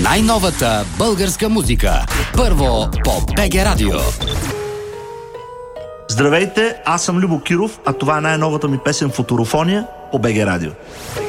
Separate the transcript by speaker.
Speaker 1: Най-новата българска музика. Първо по БГ Радио.
Speaker 2: Здравейте, аз съм Любо Киров, а това е най-новата ми песен "Футурофония" по БГ Радио.